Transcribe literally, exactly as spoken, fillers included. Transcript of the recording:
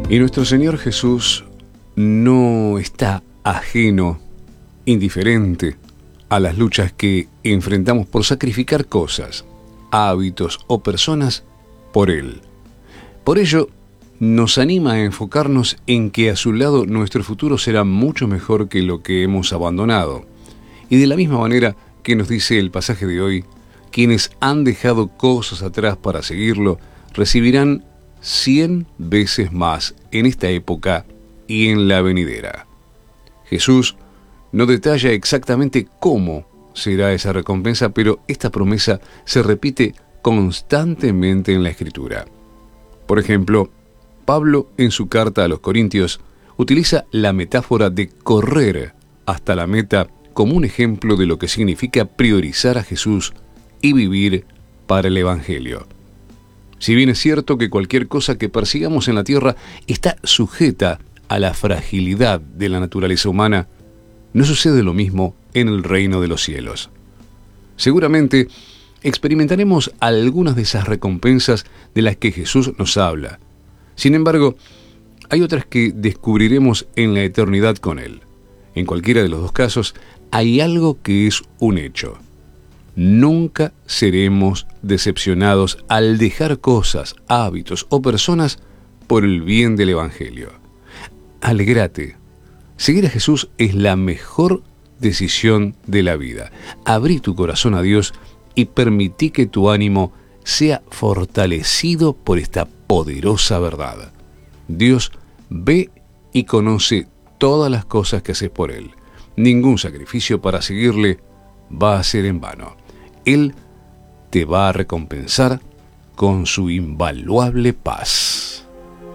Y nuestro Señor Jesús no está ajeno, indiferente a las luchas que enfrentamos por sacrificar cosas, hábitos o personas por Él. Por ello, nos anima a enfocarnos en que a su lado nuestro futuro será mucho mejor que lo que hemos abandonado. Y de la misma manera que nos dice el pasaje de hoy, quienes han dejado cosas atrás para seguirlo, recibirán cien veces más en esta época y en la venidera. Jesús no detalla exactamente cómo será esa recompensa, pero esta promesa se repite constantemente en la Escritura. Por ejemplo, Pablo en su carta a los Corintios utiliza la metáfora de correr hasta la meta como un ejemplo de lo que significa priorizar a Jesús y vivir para el Evangelio. Si bien es cierto que cualquier cosa que persigamos en la tierra está sujeta a la fragilidad de la naturaleza humana, no sucede lo mismo en el reino de los cielos. Seguramente experimentaremos algunas de esas recompensas de las que Jesús nos habla. Sin embargo, hay otras que descubriremos en la eternidad con Él. En cualquiera de los dos casos, hay algo que es un hecho. Nunca seremos decepcionados al dejar cosas, hábitos o personas por el bien del Evangelio. Alégrate. Seguir a Jesús es la mejor decisión de la vida. Abrí tu corazón a Dios y permití que tu ánimo sea fortalecido por esta poderosa verdad. Dios ve y conoce todas las cosas que haces por Él. Ningún sacrificio para seguirle va a ser en vano. Él te va a recompensar con su invaluable paz.